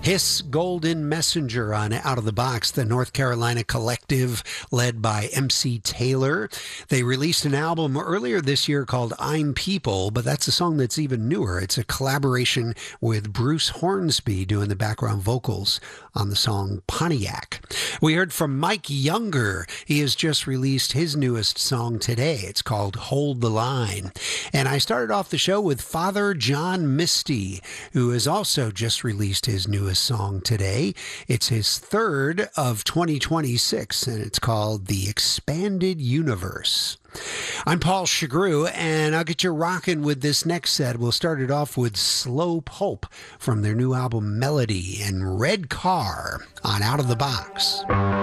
Hiss Golden Messenger on Out of the Box, the North Carolina collective led by MC Taylor. They released an album earlier this year called I'm People, but that's a song that's even newer. It's a collaboration with Bruce Hornsby doing the background vocals on the song Pontiac. We heard from Mike Younger. He has just released his newest song today. It's called Hold the Line. And I started off the show with Father John Misty, who has also just released his newest song today. It's his third of 2026, and it's called The Expanded Universe. I'm Paul Chagru, and I'll get you rocking with this next set. We'll start it off with Slow Pulp from their new album Melody and Red Car on Out of the Box.